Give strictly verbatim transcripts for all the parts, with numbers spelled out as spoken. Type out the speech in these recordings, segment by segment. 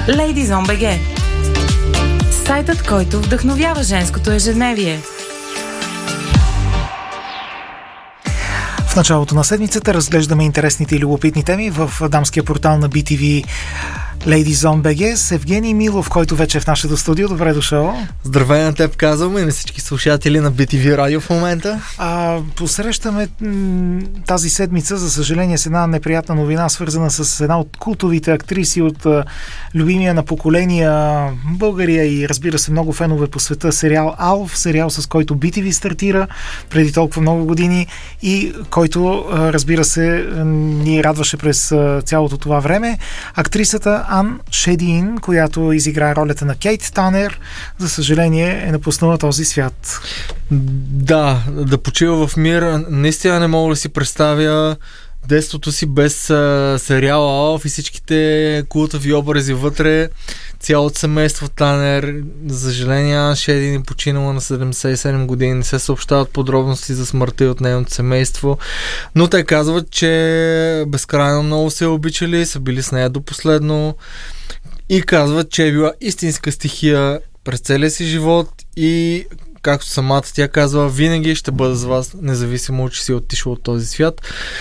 Ladies on би джи. Сайтът, който вдъхновява женското ежедневие. В началото на седмицата разглеждаме интересните и любопитни теми в дамския портал на би ти ви Ladies on би джи с Евгений Милов, който вече е в нашето студио. Добре дошъл. Здравей на теб, казваме и на всички слушатели на би ти ви Радио в момента. А, посрещаме м- тази седмица, за съжаление, с една неприятна новина, свързана с една от култовите актриси от а, любимия на поколения България и, разбира се, много фенове по света, сериал Алф, сериал с който би ти ви стартира преди толкова много години и който, а, разбира се, ни радваше през а, цялото това време. Актрисата Ан Шедин, която изигра ролята на Кейт Танер, за съжаление е напуснала този свят. Да, да почива в мир. Наистина не мога да си представя детството си без а, сериала Алф и всичките култови образи вътре, цялото семейство Танер. За съжаление Ан Шедин е починала на седемдесет и седем години. Не се съобщават подробности за смъртта и от нейното семейство, но те казват, че безкрайно много се обичали, са били с нея до последно и казват, че е била истинска стихия през целия си живот и, както самата тя казва, винаги ще бъда с вас, независимо, че си отишла от този свят.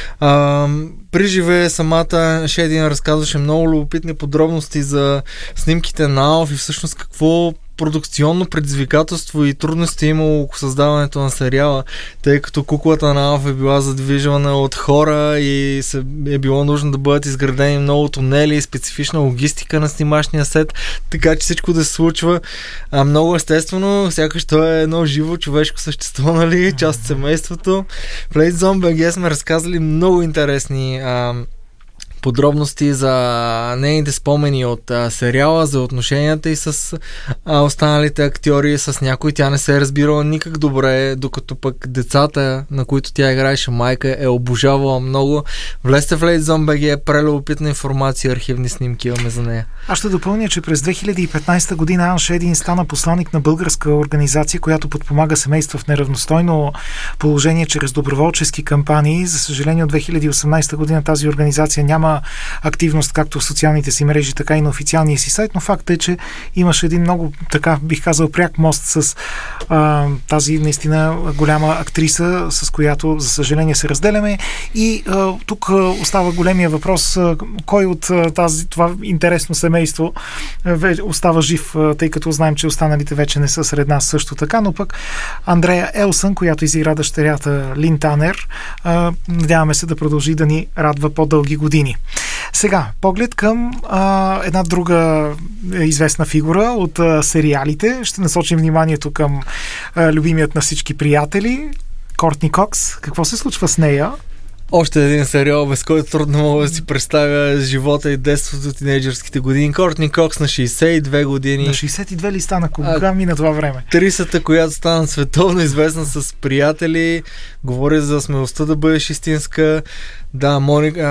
А, при живее самата Шедин разказваше много любопитни подробности за снимките на Алф и всъщност какво продукционно предизвикателство и трудности имало създаването на сериала, тъй като куклата на Алф е била задвижвана от хора и се е било нужно да бъдат изградени много тунели и специфична логистика на снимачния сет, така че всичко да се случва а, много естествено, сякаш то е едно живо човешко същество, нали, част от семейството. В Ladies on би джи сме разказали много интересни а, подробности за нейните спомени от а, сериала, за отношенията и с а, останалите актьори, с някой тя не се е разбирала никак добре, докато пък децата, на които тя играеше майка, е обожавала много. Влезте в Ladies on би джи, прелюбопитна информация, архивни снимки имаме за нея. Аз ще допълня, че през две хиляди и петнадесета година Ан Шедин стана посланик на българска организация, която подпомага семейства в неравностойно положение чрез доброволчески кампании. За съжаление, от две хиляди и осемнадесета година тази организация няма активност както в социалните си мрежи, така и на официалния си сайт, но факт е, че имаше един много, така бих казал, пряк мост с а, тази наистина голяма актриса, с която, за съжаление, се разделяме. И а, тук а, остава големия въпрос, а, кой от а, тази, това интересно семейство а, остава жив, а, тъй като знаем, че останалите вече не са сред нас също така, но пък Андрея Елсън, която изигра дъщерята Лин Танер, а, надяваме се да продължи да ни радва по-дълги години. Сега, поглед към а, една друга известна фигура от а, сериалите. Ще насочим вниманието към а, любимият на всички приятели Кортни Кокс. Какво се случва с нея? Още един сериал, без който трудно мога да си представя живота и детството от тинейджърските години. Кортни Кокс на шейсет и две години. На шейсет и две ли стана? Кога а, мина това време? Трисата, която стана световно известна с приятели. Говори за смелостта да бъдеш истинска. Да, Моника,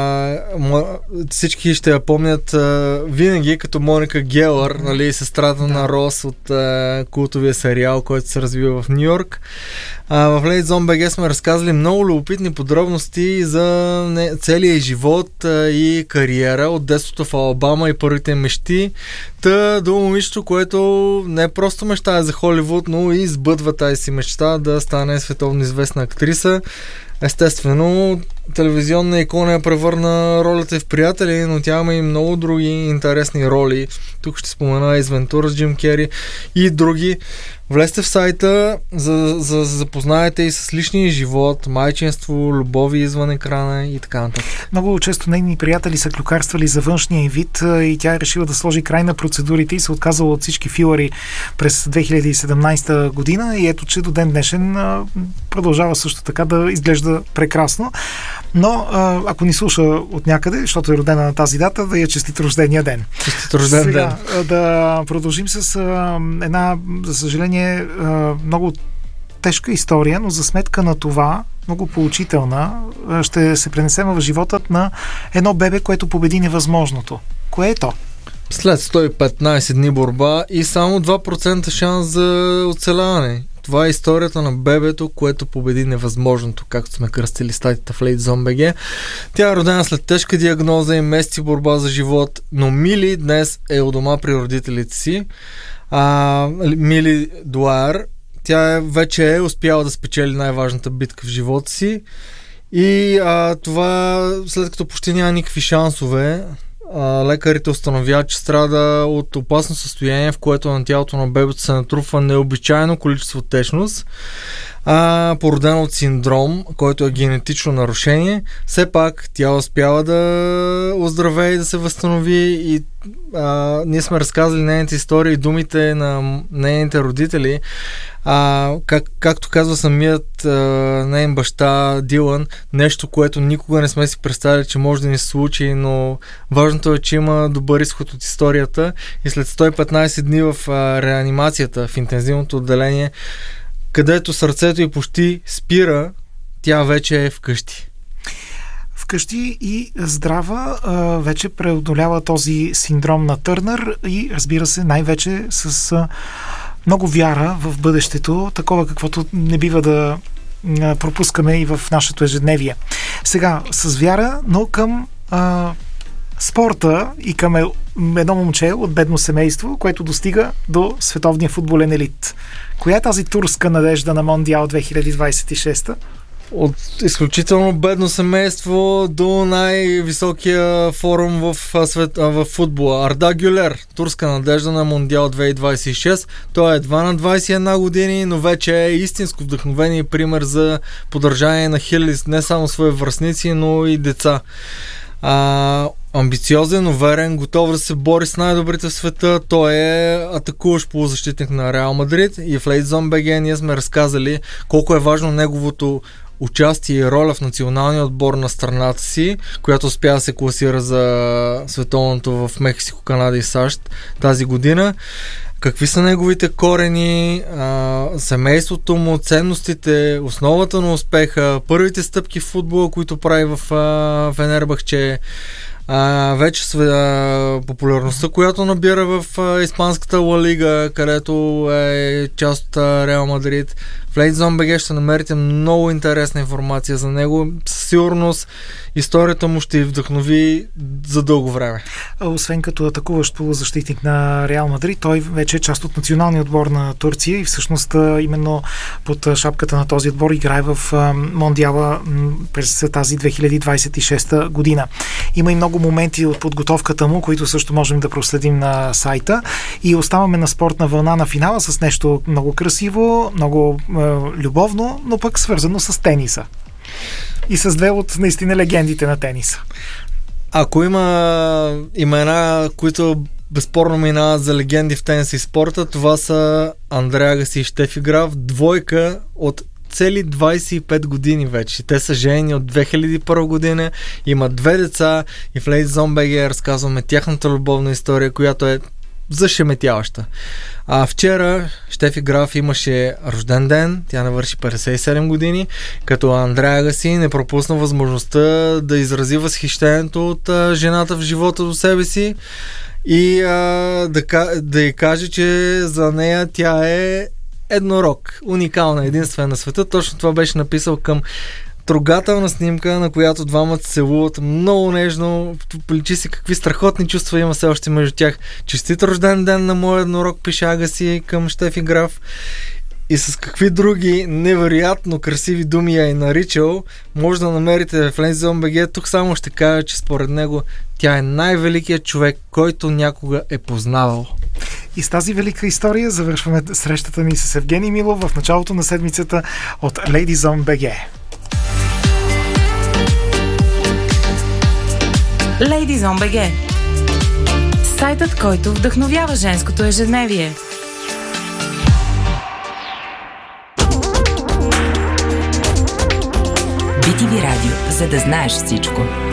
а, всички ще я помнят а, винаги като Моника Гелър, нали, сестрата да. на Рос от а, култовия сериал, който се развива в Ню Йорк. А, в Ladies on би джи сме разказали много любопитни подробности за не, целия живот а, и кариера от детството в Алабама и първите мечти. Та до момичето, което не просто мечтае за Холивуд, но и сбъдва тази си мечта да стане световно известна актриса. Естествено, телевизионна икона я превърна ролята и в приятели, но тя има и много други интересни роли. Тук ще спомена Ейс Вентура с Джим Кери и други. Влезте в сайта, за, за да запознаете и с личния живот, майчинство, любови извън екрана и така нататък. Много често нейни приятели са клюкарствали за външния вид и тя е решила да сложи край на процедурите и се отказала от всички филъри през две хиляди и седемнадесета година и ето, че до ден днешен продължава също така да изглежда прекрасно. Но ако ни слуша от някъде, защото е родена на тази дата, да я честит рождения ден. Честит рожден Сега, ден. Да продължим с една, за съжаление, много тежка история, но за сметка на това, много поучителна, ще се пренесем в животът на едно бебе, което победи невъзможното. Кое е то? След сто и петнадесет дни борба и само два процента шанс за оцеляване. Това е историята на бебето, което победи невъзможното, както сме кръстили статията в LadyZone.bg. Тя е родена след тежка диагноза и месеци борба за живот, но Мили днес е у дома при родителите си. А, Мили Дуайер, тя е, вече е успяла да спечели най-важната битка в живота си и а, това след като почти няма никакви шансове, а, лекарите установяват, че страда от опасно състояние, в което на тялото на бебето се натрупва необичайно количество течност, а, породено от синдром, който е генетично нарушение. Все пак тя успява да оздравее и да се възстанови и а, ние сме разказали нейните истории и думите на нейните родители. А, как, както казва самият а, нейн баща Дилан, нещо, което никога не сме си представили, че може да ни се случи, но важното е, че има добър изход от историята и след сто и петнайсет дни в а, реанимацията, в интензивното отделение, където сърцето й почти спира, тя вече е вкъщи. Вкъщи и здрава, вече преодолява този синдром на Търнър и разбира се, най-вече с много вяра в бъдещето, такова каквото не бива да пропускаме и в нашето ежедневие. Сега, с вяра, но към а, спорта и към едно момче от бедно семейство, което достига до световния футболен елит. Коя е тази турска надежда на Мондиал две хиляди двайсет и шеста? От изключително бедно семейство до най-високия форум в, свет, в футбола. Арда Гюлер, турска надежда на Мондиал две хиляди двайсет и шеста. Той е едва на двайсет и една години, но вече е истинско вдъхновение и пример за поддържание на хиляди не само свои връстници, но и деца. А, амбициозен, уверен, готов да се бори с най-добрите в света. Той е атакуващ полузащитник на Реал Мадрид и в LadyZone.bg ние сме разказали колко е важно неговото участие и роля в националния отбор на страната си, която успя да се класира за световното в Мексико, Канада и САЩ тази година. Какви са неговите корени, а, семейството му, ценностите, основата на успеха, първите стъпки в футбола, които прави в а, Фенербахче, а, вече с а, популярността, която набира в а, испанската Ла Лига, където е част от а, Реал Мадрид. В LadyZone.bg ще намерите много интересна информация за него. Със сигурност историята му ще ви вдъхнови за дълго време. Освен като атакуващ полузащитник на Реал Мадрид, той вече е част от националния отбор на Турция и всъщност именно под шапката на този отбор играе в Мондиала през тази две хиляди двайсет и шеста година. Има и много моменти от подготовката му, които също можем да проследим на сайта и оставаме на спортна вълна на финала с нещо много красиво, много любовно, но пък свързано с тениса. И с две от наистина легендите на тениса. Ако има имена, които безспорно минават за легенди в тениса и спорта, това са Андреа Агаси и Щефи Граф, двойка от цели двайсет и пет години вече. Те са жени от две хиляди и първа година, имат две деца и в LadyZone.bg разказваме тяхната любовна история, която е зашеметяваща. А вчера Щефи Граф имаше рожден ден, тя навърши петдесет и седем години, като Андреа Агаси не пропусна възможността да изрази възхищението от а, жената в живота до себе си и а, да, да й каже, че за нея тя е еднорог, уникална, единствена на света. Точно това беше написал към трогателна снимка, на която двамата се целуват много нежно. Личи си какви страхотни чувства има все още между тях. Честит рожден ден на моя еднорог, пише Агаси към Щефи Граф. И с какви други невероятно красиви думи я е наричал, може да намерите в LadyZone.bg. Тук само ще кажа, че според него тя е най-великият човек, който някога е познавал. И с тази велика история завършваме срещата ни с Евгений Милов в началото на седмицата от LadyZone.bg. LadyZone.bg. Сайтът, който вдъхновява женското ежедневие. би ти ви радио, за да знаеш всичко.